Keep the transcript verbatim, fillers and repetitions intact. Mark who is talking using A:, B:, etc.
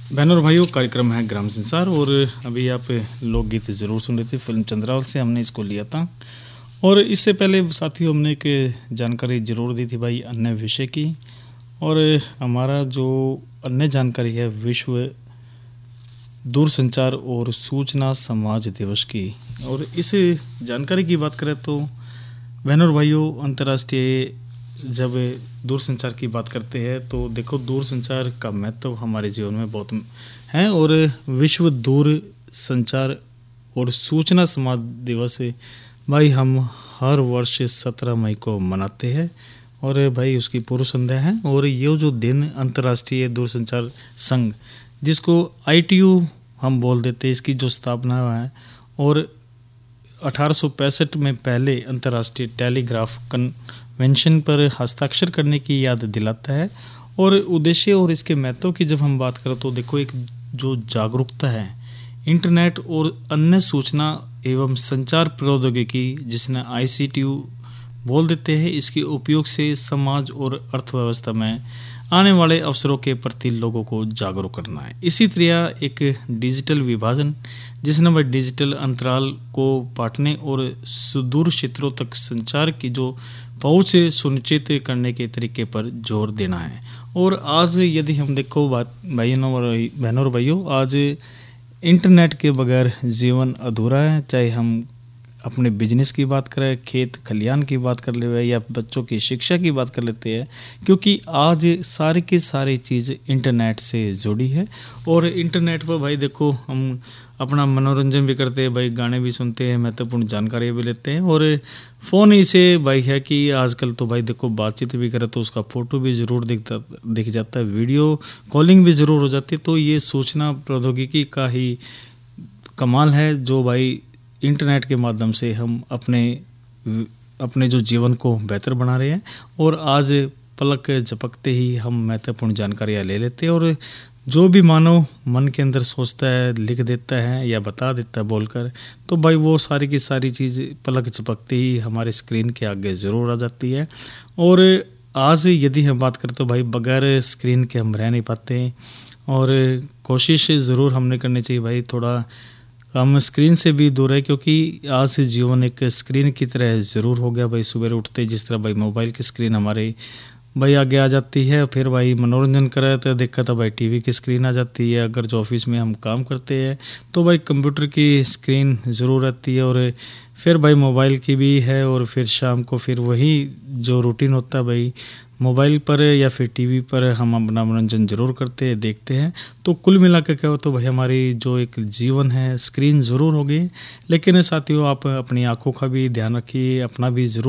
A: बहनों और भाइयों, कार्यक्रम है ग्राम संसार और अभी आप लोकगीत ज़रूर सुन रहे थे। फिल्म चंद्रावल से हमने इसको लिया था और इससे पहले साथियों हमने एक जानकारी ज़रूर दी थी भाई अन्य विषय की। और हमारा जो अन्य जानकारी है विश्व दूरसंचार और सूचना समाज दिवस की। और इस जानकारी की बात करें तो बहनों और भाइयों, अंतर्राष्ट्रीय जब दूरसंचार की बात करते हैं तो देखो दूरसंचार का महत्व तो हमारे जीवन में बहुत है। और विश्व दूरसंचार और सूचना समाज दिवस भाई हम हर वर्ष सत्रह मई को मनाते हैं और भाई उसकी पूर्व संध्या है। और ये जो दिन अंतर्राष्ट्रीय दूरसंचार संघ, जिसको आई टी यू हम बोल देते हैं, इसकी जो स्थापना है और अठारह सौ पैंसठ में पहले अंतर्राष्ट्रीय टेलीग्राफ कन्वेंशन पर हस्ताक्षर करने की याद दिलाता है। और उद्देश्य और इसके महत्व की जब हम बात करें तो देखो, एक जो जागरूकता है इंटरनेट और अन्य सूचना एवं संचार प्रौद्योगिकी, जिसने आई सी टी यू बोल देते हैं, इसके उपयोग से समाज और अर्थव्यवस्था में आने वाले अवसरों के प्रति लोगों को जागरूक करना है। इसी तरह एक डिजिटल विभाजन, जिसने वह डिजिटल अंतराल को पाटने और सुदूर क्षेत्रों तक संचार की जो पहुंच सुनिश्चित करने के तरीके पर जोर देना है। और आज यदि हम देखो बात भाइयों और बहनों और भाइयों, आज इंटरनेट के बगैर जीवन अधूरा है। चाहे हम अपने बिजनेस की बात करें, खेत खलियान की बात कर ले या बच्चों की शिक्षा की बात कर लेते हैं, क्योंकि आज सारी की सारी चीज़ इंटरनेट से जुड़ी है। और इंटरनेट पर भाई देखो हम अपना मनोरंजन भी करते हैं, भाई गाने भी सुनते हैं, महत्वपूर्ण जानकारी भी लेते हैं। और फ़ोन ही से भाई है कि आजकल तो भाई देखो बातचीत भी करे तो उसका फ़ोटो भी ज़रूर दिखता दिख जाता है, वीडियो कॉलिंग भी ज़रूर हो जाती है। तो ये सूचना प्रौद्योगिकी का ही कमाल है, जो भाई इंटरनेट के माध्यम से हम अपने अपने जो जीवन को बेहतर बना रहे हैं। और आज पलक झपकते ही हम महत्वपूर्ण जानकारियाँ ले लेते हैं और जो भी मानव मन के अंदर सोचता है, लिख देता है या बता देता है बोलकर, तो भाई वो सारी की सारी चीज़ पलक झपकते ही हमारे स्क्रीन के आगे ज़रूर आ जाती है। और आज यदि हम बात करें तो भाई बगैर स्क्रीन के हम रह नहीं पाते। और कोशिश ज़रूर हमने करनी चाहिए भाई थोड़ा हम स्क्रीन से भी दूर है, क्योंकि आज से जीवन एक स्क्रीन की तरह ज़रूर हो गया भाई। सुबह उठते जिस तरह भाई मोबाइल की स्क्रीन हमारे भाई आगे आ जाती है, फिर भाई मनोरंजन करे तो देखा था भाई टीवी की स्क्रीन आ जाती है। अगर जो ऑफिस में हम काम करते हैं तो भाई कंप्यूटर की स्क्रीन ज़रूर रहती है और फिर भाई मोबाइल की भी है। और फिर शाम को फिर वही जो रूटीन होता है भाई मोबाइल पर या फिर टीवी पर हम अपना मनोरंजन जरूर करते हैं, देखते हैं। तो कुल मिला के क्या हो तो भाई हमारी जो एक जीवन है स्क्रीन ज़रूर होगी, लेकिन साथियों आप अपनी आंखों का भी ध्यान रखिए, अपना भी ज़रूर